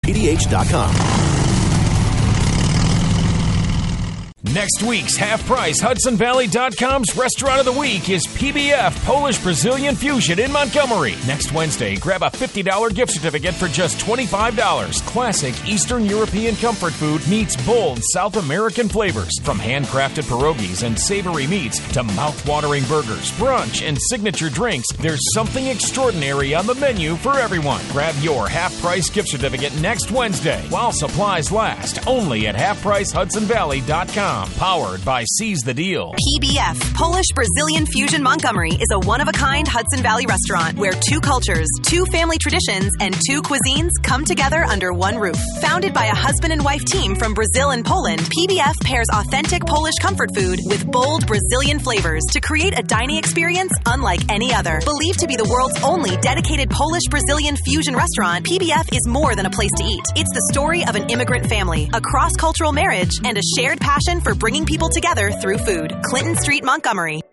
PDH.com. Next week's Half Price HudsonValley.com's Restaurant of the Week is PBF Polish Brazilian Fusion in Montgomery. Next Wednesday, grab a $50 gift certificate for just $25. Classic Eastern European comfort food meets bold South American flavors. From handcrafted pierogies and savory meats to mouth-watering burgers, brunch, and signature drinks, there's something extraordinary on the menu for everyone. Grab your half-price gift certificate next Wednesday while supplies last, only at HalfPriceHudsonValley.com. Powered by Seize the Deal. PBF, Polish Brazilian Fusion Montgomery, is a one-of-a-kind Hudson Valley restaurant where two cultures, two family traditions, and two cuisines come together under one roof. Founded by a husband and wife team from Brazil and Poland, PBF pairs authentic Polish comfort food with bold Brazilian flavors to create a dining experience unlike any other. Believed to be the world's only dedicated Polish Brazilian fusion restaurant, PBF is more than a place to eat. It's the story of an immigrant family, a cross-cultural marriage, and a shared passion for bringing people together through food. Clinton Street, Montgomery.